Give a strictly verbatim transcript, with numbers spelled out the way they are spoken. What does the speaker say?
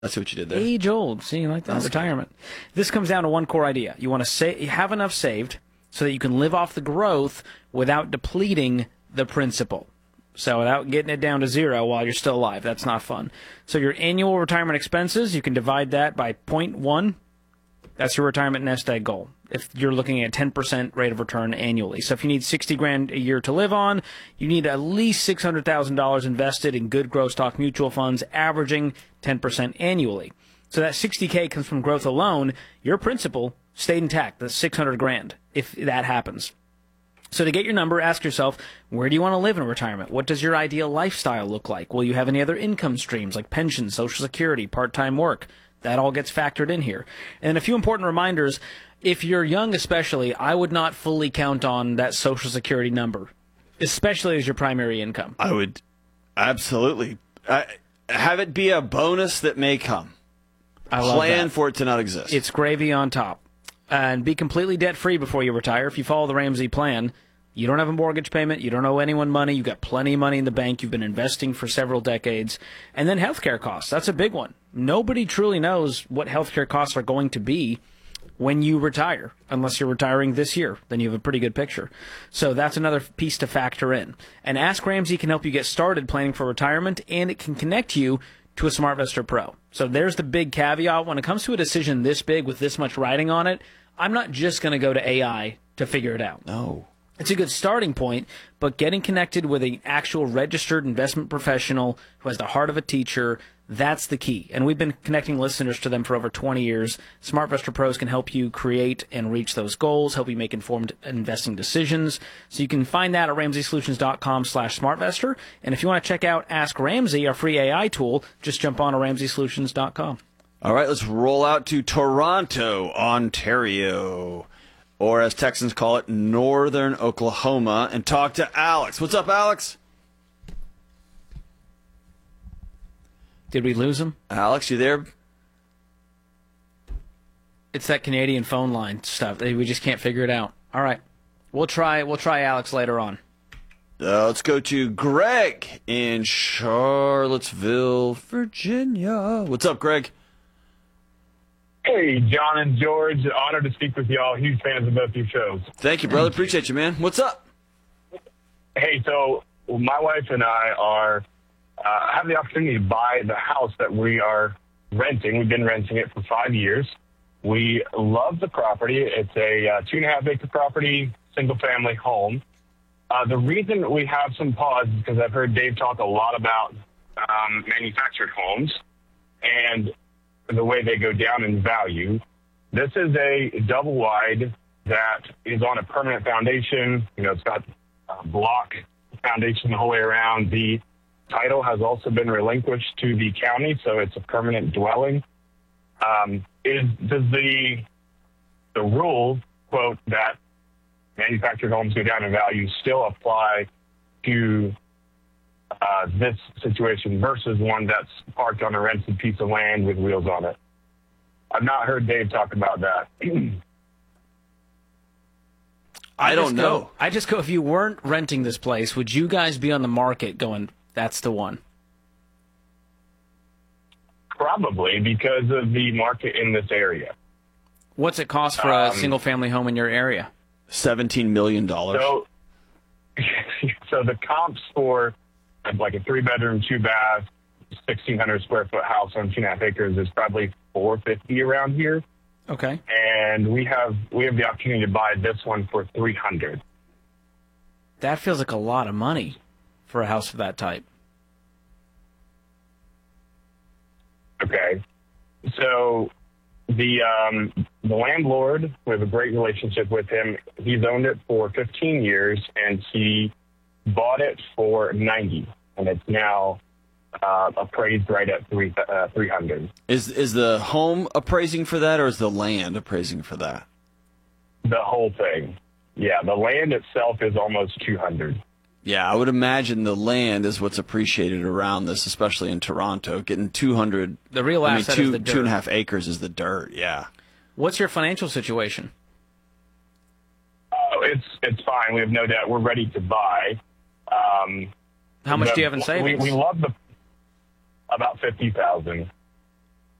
I see what you did there. Age old. See, you like that? That's Retirement. Good. This comes down to one core idea. You want to say, have enough saved so that you can live off the growth without depleting the principal. So without getting it down to zero while you're still alive. That's not fun. So your annual retirement expenses, you can divide that by zero point one. That's your retirement nest egg goal. If you're looking at ten percent rate of return annually. So if you need sixty grand a year to live on, you need at least six hundred thousand dollars invested in good growth stock mutual funds, averaging ten percent annually. So that sixty K comes from growth alone. Your principal stayed intact. That's six hundred grand if that happens. So to get your number, ask yourself, where do you want to live in retirement? What does your ideal lifestyle look like? Will you have any other income streams like pensions, Social Security, part-time work? That all gets factored in here. And a few important reminders. If you're young especially, I would not fully count on that Social Security number, especially as your primary income. I would absolutely. I, have it be a bonus that may come. I love Plan that. for it to not exist. It's gravy on top. And be completely debt-free before you retire. If you follow the Ramsey plan, you don't have a mortgage payment, you don't owe anyone money, you've got plenty of money in the bank, you've been investing for several decades. And then healthcare costs, that's a big one. Nobody truly knows what healthcare costs are going to be when you retire, unless you're retiring this year. Then you have a pretty good picture. So that's another piece to factor in. And Ask Ramsey can help you get started planning for retirement, and it can connect you to a SmartVestor Pro. So there's the big caveat. When it comes to a decision this big with this much writing on it, I'm not just going to go to A I to figure it out. No. It's a good starting point, but getting connected with an actual registered investment professional who has the heart of a teacher, that's the key. And we've been connecting listeners to them for over twenty years. SmartVestor Pros can help you create and reach those goals, help you make informed investing decisions. So you can find that at ramseysolutions.com slash smartvestor. And if you want to check out Ask Ramsey, our free A I tool, just jump on to ramseysolutions dot com. All right, let's roll out to Toronto, Ontario, or as Texans call it, Northern Oklahoma, and talk to Alex. What's up, Alex? Did we lose him? Alex, you there? It's that Canadian phone line stuff. We just can't figure it out. All right. We'll try we'll try Alex later on. Uh, let's go to Greg in Charlottesville, Virginia. What's up, Greg? Hey, John and George. Honored to speak with y'all. Huge fans of both your shows. Thank you, brother. Appreciate you, man. What's up? Hey, so my wife and I are uh, have the opportunity to buy the house that we are renting. We've been renting it for five years. We love the property. It's a uh, two and a half acre property, single family home. Uh, the reason we have some pause is because I've heard Dave talk a lot about um, manufactured homes and the way they go down in value. This is a double wide that is on a permanent foundation. You know, it's got a block foundation the whole way around. The title has also been relinquished to the county, so it's a permanent dwelling. Um, is does the the rule, quote, that manufactured homes go down in value still apply to uh, this situation versus one that's parked on a rented piece of land with wheels on it? I've not heard Dave talk about that. I don't just know. Go, I just go, if you weren't renting this place, would you guys be on the market going, that's the one? Probably, because of the market in this area. What's it cost for a Um, single-family home in your area? seventeen million dollars. So, so the comps for like a three-bedroom, two-bath, sixteen hundred square foot house on two and a half acres is probably four fifty around here. Okay. And we have we have the opportunity to buy this one for three hundred. That feels like a lot of money for a house of that type. Okay. So the um, the landlord, we have a great relationship with him. He's owned it for fifteen years, and he bought it for ninety, and it's now uh, appraised right at three uh, three hundred. Is is the home appraising for that, or is the land appraising for that? The whole thing. Yeah, the land itself is almost two hundred. Yeah, I would imagine the land is what's appreciated around this, especially in Toronto. Getting two hundred, The real I mean, asset two, is the dirt. two and a half acres is the dirt, yeah. What's your financial situation? Oh, it's it's fine. We have no debt. We're ready to buy. Um, How much the- do you have in savings? We, we love the about fifty thousand.